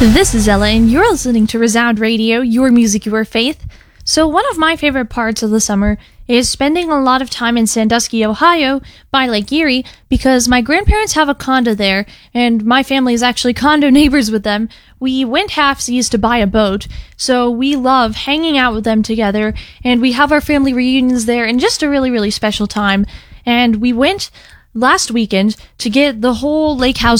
This is Ella, and you're listening to Resound Radio, your music, your faith. So one of my favorite parts of the summer is spending a lot of time in Sandusky, Ohio, by Lake Erie, because my grandparents have a condo there, and my family is actually condo neighbors with them. We went halfsies to buy a boat, so we love hanging out with them together, and we have our family reunions there, and just a really, really special time. And we went last weekend to get the whole lake house